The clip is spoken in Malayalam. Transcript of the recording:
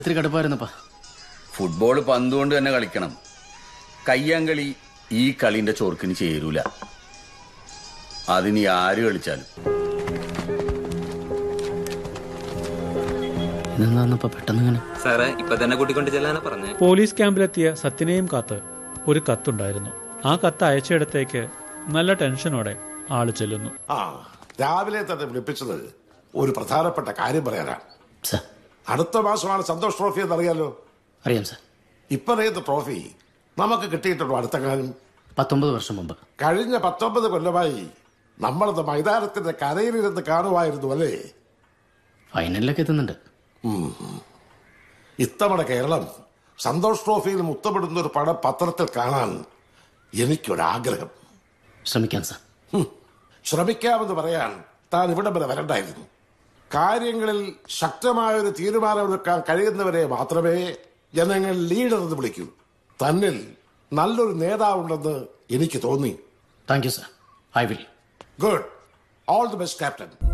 ഇത്തിരി കടുപ്പായിരുന്നപ്പാ. ഫുട്ബോൾ പന്തുകൊണ്ട് തന്നെ കളിക്കണം. കയ്യാങ്കളി ഈ കളിന്റെ ചോർക്കിന് ചേരൂല. അതിനി ആര് കളിച്ചാലും. ഇതെന്താന്നപ്പ പെട്ടെന്ന് ഇങ്ങനെ? സാറേ ഇപ്പൊ തന്നെ കൂട്ടിക്കൊണ്ട് ചെല്ലാനാ പറഞ്ഞേ. പോലീസ് ക്യാമ്പിലെത്തിയ സത്യനെയും കാത്ത് ഒരു കത്തുണ്ടായിരുന്നു. ആ കത്ത് അയച്ചയിടത്തേക്ക് നല്ല ടെൻഷനോടെ ആള് ചെല്ലുന്നു. രാവിലെ തന്നെ വിളിപ്പിച്ചത് ഒരു പ്രധാനപ്പെട്ട കാര്യം പറയാനാണ്. സാർ, അടുത്ത മാസമാണ് സന്തോഷ് ട്രോഫി എന്നറിയാലോ. അറിയാം സാർ. ഇപ്പൊ ഏത് ട്രോഫി നമുക്ക് കിട്ടിയിട്ടുള്ളൂ? അടുത്ത കാലം 19 വർഷം മുമ്പ്. കഴിഞ്ഞ 19 കൊല്ലമായി നമ്മളത് മൈതാനത്തിന്റെ കരയിലിരുന്ന് കാണുമായിരുന്നു അല്ലേ? ഫൈനലിലൊക്കെ എത്തുന്നുണ്ട്. ഇത്തവണ കേരളം സന്തോഷ് ട്രോഫിയിൽ മുത്തമിടുന്ന ഒരു പടം പത്രത്തിൽ കാണാൻ എനിക്കൊരാഗ്രഹം. ശ്രമിക്കാം സാർ. ശ്രമിക്കാമെന്ന് പറയാൻ താൻ ഇവിടം വരെ വരണ്ടായിരുന്നു. കാര്യങ്ങളിൽ ശക്തമായൊരു തീരുമാനമെടുക്കാൻ കഴിയുന്നവരെ മാത്രമേ ജനങ്ങൾ ലീഡർ എന്ന് വിളിക്കൂ. തന്നിൽ നല്ലൊരു നേതാവുണ്ടെന്ന് എനിക്ക് തോന്നി. Thank you sir. I will. Good. All the best captain.